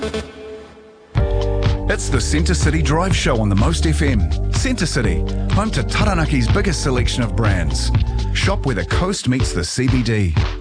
It's the Centre City Drive Show on the Most FM. Centre City, home to Taranaki's biggest selection of brands. Shop where the coast meets the CBD.